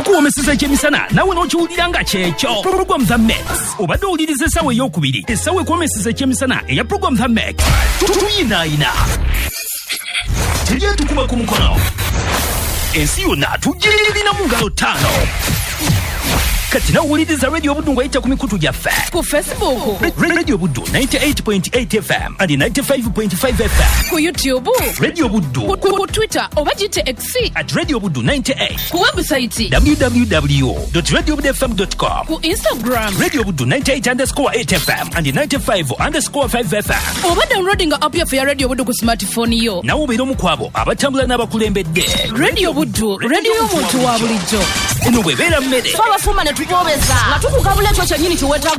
tukuwomeseza ekyemisana nawe n'okiwulira nga kyekyo. Program The Mix obadde owuliriza essaawa ey'okubiri, essaawa ekwomeseza ekyemisana eya Program The Mix. Tuyinaayina tegyetukuba ku mukono, ensi yonna tugirina mu ngalo 5. Kati nawuliriza Radio Buddu ng'ayita ku mikutu gyaffe ku Facebook Radio Buddu 98.8 FM and 95.5 FM, ku YouTube Radio Buddu, ku Twitter oba gite X at Radio Buddu 98, ku website www.radiobuddufm.com, ku Instagram Radio Buddu 98_8 FM and 95_5 FM. oba downloading app yaffe ya Radio Buddu ku smartphone yo. Nawo beera omu kwabo abatambula n'abakulembedde. Radio Buddu, radio y'omuntu wa bulijjo. Eno bwebeera mmere Faba fuma ne tupobeza nga tukugabula ekyo kyennyini kiweta